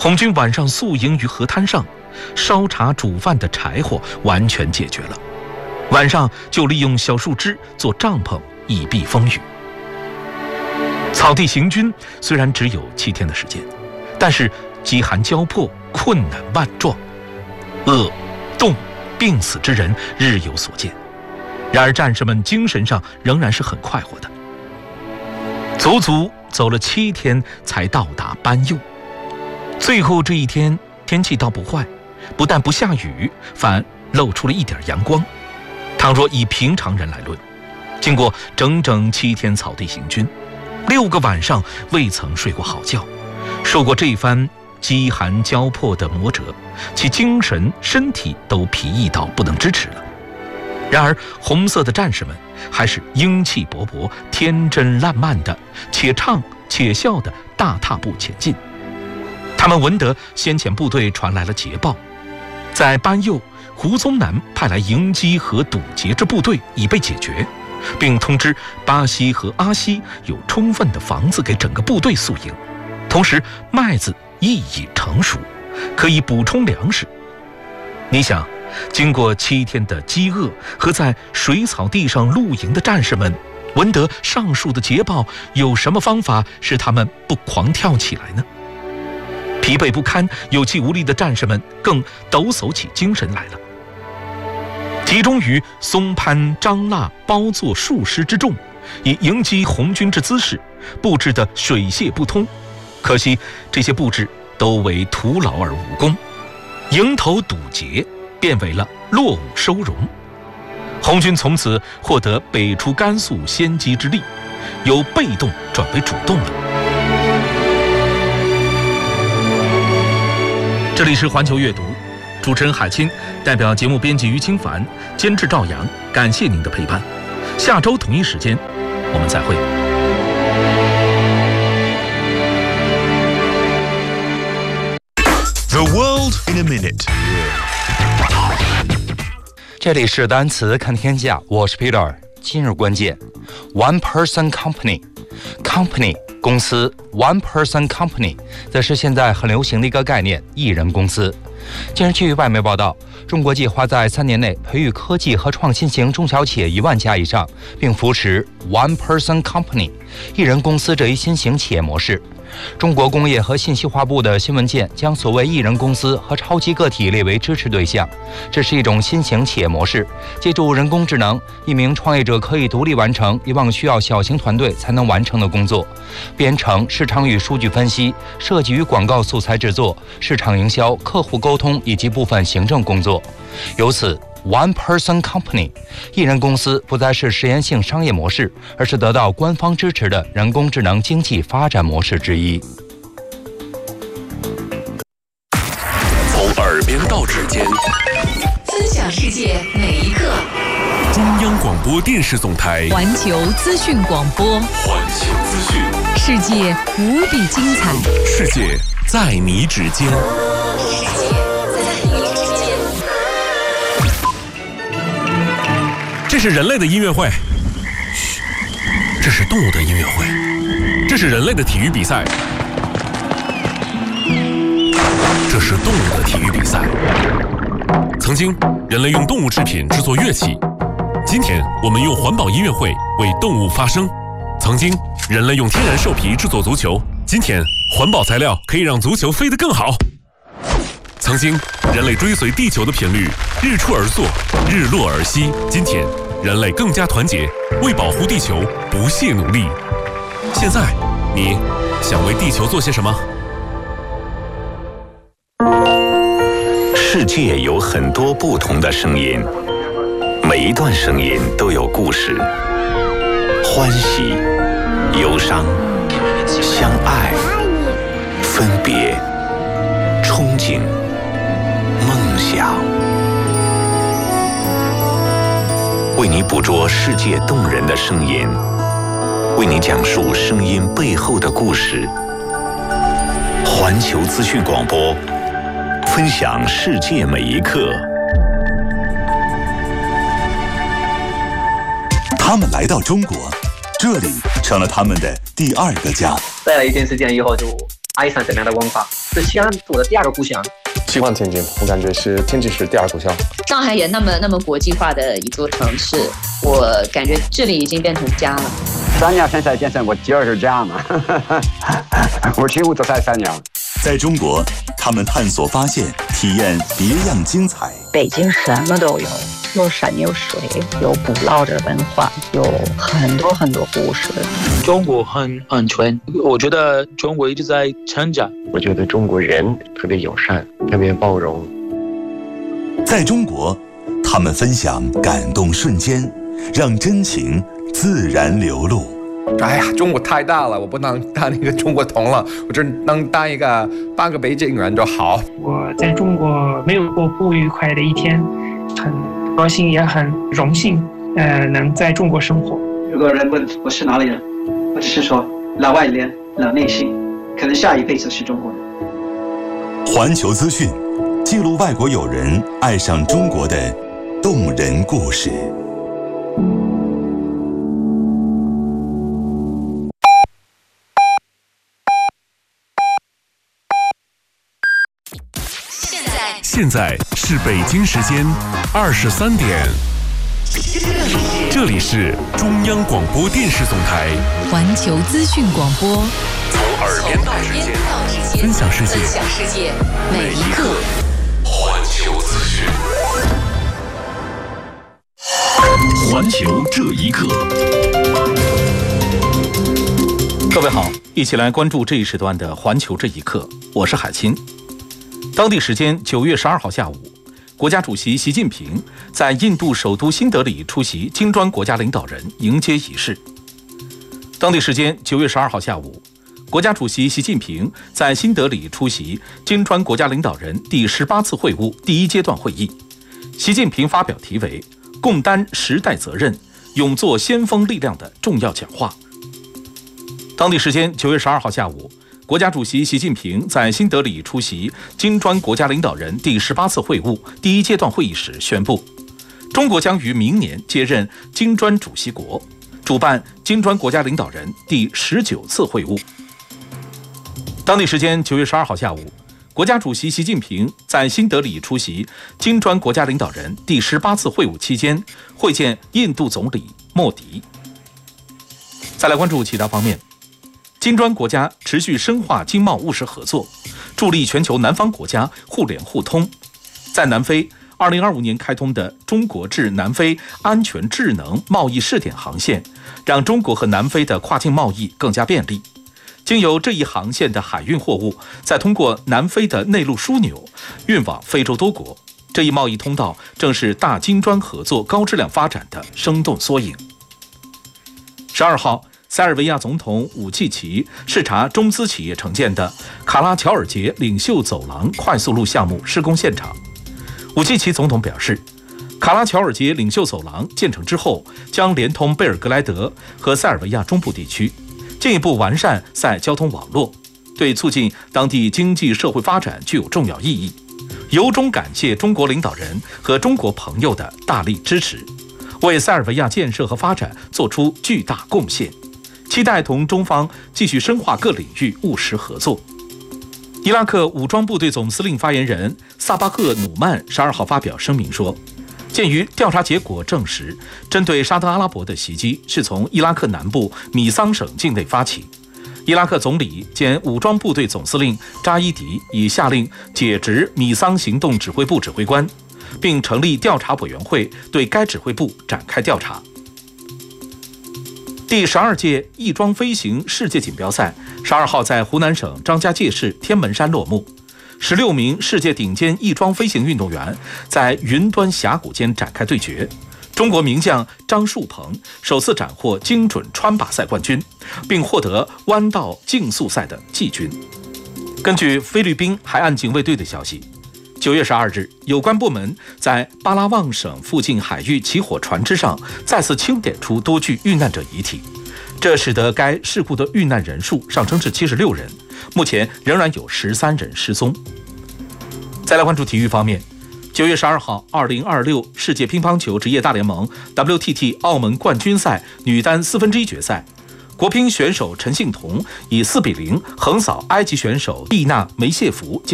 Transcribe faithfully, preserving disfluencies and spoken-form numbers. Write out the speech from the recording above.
红军晚上宿营于河滩上，烧茶煮饭的柴火完全解决了。晚上就利用小树枝做帐篷，以避风雨。草地行军虽然只有七天的时间，但是饥寒交迫，困难万状，饿、冻、病死之人日有所见。然而战士们精神上仍然是很快活的。足足走了七天才到达班右。最后这一天天气倒不坏，不但不下雨，反露出了一点阳光。倘若以平常人来论，经过整整七天草地行军，六个晚上未曾睡过好觉，受过这番饥寒交迫的磨折，其精神身体都疲役到不能支持了。然而红色的战士们还是英气勃勃、天真烂漫的，且唱且笑的大踏步前进。他们闻得先遣部队传来了捷报，在班右，胡宗南派来迎击和堵截之部队已被解决，并通知巴西和阿西有充分的房子给整个部队宿营，同时麦子亦已成熟，可以补充粮食。你想，经过七天的饥饿和在水草地上露营的战士们，闻得上述的捷报，有什么方法使他们不狂跳起来呢？疲惫不堪、有气无力的战士们更抖擞起精神来了，集中于松潘、张腊、包座数师之众，以迎击红军之姿势布置的水泄不通。可惜这些布置都为徒劳而无功，营头堵截变为了落伍收容。红军从此获得北出甘肃先机之力，由被动转为主动了。这里是环球阅读，主持人海清，代表节目编辑于清凡，监制赵阳，感谢您的陪伴。下周同一时间，我们再会。 The world in a minute。 这里是单词看天下，我是 Peter。今日关键 ，one person company，company 公司 ，one person company 则是现在很流行的一个概念，一人公司。近日，据外媒报道，中国计划在三年内培育科技和创新型中小企业一万家以上，并扶持 one person company 一人公司这一新型企业模式。中国工业和信息化部的新文件将所谓一人公司和超级个体列为支持对象。这是一种新型企业模式，借助人工智能，一名创业者可以独立完成以往需要小型团队才能完成的工作，编程、市场与数据分析、设计与广告素材制作、市场营销、客户沟通以及部分行政工作。由此One person company， 一人公司不再是实验性商业模式，而是得到官方支持的人工智能经济发展模式之一。 从耳边到指尖， 分享世界每一刻。 中央广播电视总台环球资讯广播， 环球资讯， 世界无比精彩， 世界在你指尖。这是人类的音乐会，嘘，这是动物的音乐会，这是人类的体育比赛，这是动物的体育比赛。曾经，人类用动物制品制作乐器，今天我们用环保音乐会为动物发声。曾经，人类用天然兽皮制作足球，今天环保材料可以让足球飞得更好。曾经，人类追随地球的频率，日出而作，日落而息，今天人类更加团结，为保护地球不懈努力。现在，你想为地球做些什么？ 世界有很多不同的声音，每一段声音都有故事，欢喜、忧伤、相爱、分别、憧憬、梦想。为你捕捉世界动人的声音，为你讲述声音背后的故事。环球资讯广播，分享世界每一刻。 他们来到中国，这里成了他们的第二个家。 待了一段时间以后，就爱上这样的文化，是西安做的第二个故乡。 喜欢天津，我感觉是天津是第二故乡。 上海也那么那么国际化的一座城市，我感觉这里已经变成家了。 三亚现在变成我第二个家嘛，我几乎都在三亚。 在中国，他们探索发现，体验别样精彩。 北京什么都有，有山有水，有古老的文化，有很多很多故事。 中国很安全，我觉得中国一直在成长。 我觉得中国人特别友善，特别包容。 在中国，他们分享感动瞬间，让真情自然流露。 哎呀，中国太大了，我不能当一个中国通了，我只能当一个半个北京人就好。 我在中国没有过不愉快的一天，很高兴也很荣幸，呃，能在中国生活。 如果人问我是哪里人，我只是说老外脸、老内心，可能下一辈子是中国人。 环球资讯，记录外国友人爱上中国的动人故事。 现在是北京时间二十三点，这里是中央广播电视总台环球资讯广播， 从耳边到指尖，分享世界， 分享世界每一刻。 环球资讯， 环球这一刻。各位好，一起来关注这一时段的环球这一刻，我是海清。当地时间九月十二号下午，国家主席习近平在印度首都新德里出席金砖国家领导人迎接仪式。当地时间九月十二号下午，国家主席习近平在新德里出席金砖国家领导人第十八次会晤第一阶段会议。习近平发表题为“共担时代责任，勇做先锋力量”的重要讲话。当地时间九月十二号下午，国家主席习近平在新德里出席金砖国家领导人第十八次会晤第一阶段会议时宣布，中国将于明年接任金砖主席国，主办金砖国家领导人第十九次会晤。当地时间九月十二号下午，国家主席习近平在新德里出席金砖国家领导人第十八次会晤期间，会见印度总理莫迪。再来关注其他方面。金砖国家持续深化经贸务实合作，助力全球南方国家互联互通。在南非，二零二五年开通的中国至南非安全智能贸易试点航线，让中国和南非的跨境贸易更加便利。经由这一航线的海运货物，再通过南非的内陆枢纽运往非洲多国，这一贸易通道正是大金砖合作高质量发展的生动缩影。十二号。塞尔维亚总统武契奇视察中资企业承建的卡拉乔尔捷领袖走廊快速路项目施工现场。武契奇总统表示，卡拉乔尔捷领袖走廊建成之后，将连通贝尔格莱德和塞尔维亚中部地区，进一步完善塞交通网络，对促进当地经济社会发展具有重要意义。由衷感谢中国领导人和中国朋友的大力支持，为塞尔维亚建设和发展做出巨大贡献。期待同中方继续深化各领域务实合作。伊拉克武装部队总司令发言人萨巴赫努曼十二号发表声明说，鉴于调查结果证实，针对沙特阿拉伯的袭击是从伊拉克南部米桑省境内发起，伊拉克总理兼武装部队总司令扎伊迪已下令解职米桑行动指挥部指挥官，并成立调查委员会对该指挥部展开调查。第十二届翼装飞行世界锦标赛十二号在湖南省张家界市天门山落幕，十六名世界顶尖翼装飞行运动员在云端峡谷间展开对决。中国名将张树鹏首次斩获精准穿靶赛冠军，并获得弯道竞速赛的季军。根据菲律宾海岸警卫队的消息，九月十二日，有关部门在巴拉望省附近海域起火船只上再次清点出多具遇难者遗体，这使得该事故的遇难人数上升至七十六人，目前仍然有十三人失踪。再来关注体育方面，九月十二号，二零二六世界乒乓球职业大联盟 W T T 澳门冠军赛女单四分之一决赛， 国乒选手陈幸同以四比零横扫埃及选手蒂娜梅谢夫。